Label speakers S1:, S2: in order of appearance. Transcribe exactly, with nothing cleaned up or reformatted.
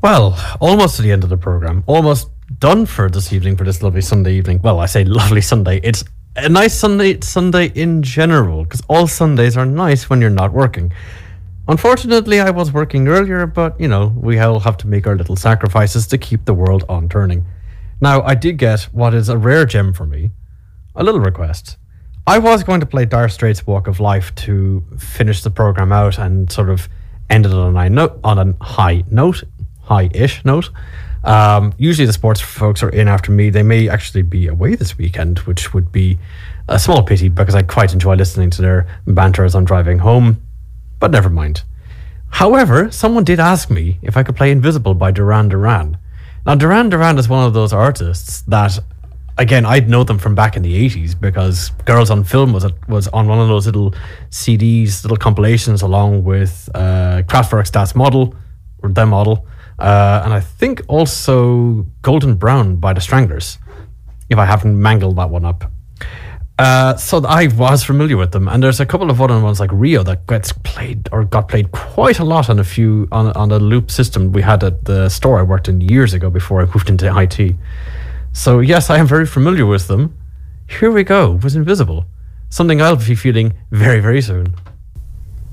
S1: Well, almost to the end of the programme. Almost done for this evening, for this lovely Sunday evening. Well, I say lovely Sunday. It's a nice Sunday Sunday in general, because all Sundays are nice when you're not working. Unfortunately, I was working earlier, but, you know, we all have to make our little sacrifices to keep the world on turning. Now, I did get what is a rare gem for me, a little request. I was going to play Dire Straits' Walk of Life to finish the programme out and sort of end it on a high note, on a high note, high-ish note. Um, usually the sports folks are in after me. They may actually be away this weekend, which would be a small pity because I quite enjoy listening to their banter as I'm driving home. But never mind. However, someone did ask me if I could play Invisible by Duran Duran. Now, Duran Duran is one of those artists that, again, I'd know them from back in the eighties because Girls on Film was a, was on one of those little C Ds, little compilations, along with uh, Kraftwerk's Das Model, or The Model, uh, and I think also Golden Brown by the Stranglers, if I haven't mangled that one up. Uh, so I was familiar with them, and there's a couple of other ones like Rio that gets played or got played quite a lot on a few on on a loop system we had at the store I worked in years ago before I moved into I T. So yes, I am very familiar with them. Here we go with Invisible, something I'll be feeling very very soon.